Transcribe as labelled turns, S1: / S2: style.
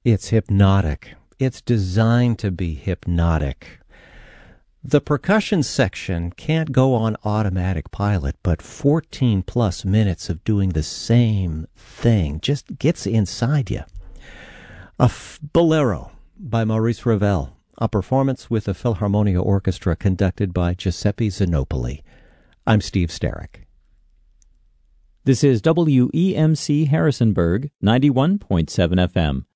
S1: It's hypnotic. It's designed to be hypnotic. The percussion section can't go on automatic pilot, but 14 plus minutes of doing the same thing just gets inside you. Bolero by Maurice Ravel, a performance with the Philharmonia Orchestra conducted by Giuseppe Zanopoli. I'm Steve Starrick.
S2: This is WEMC Harrisonburg, 91.7 FM.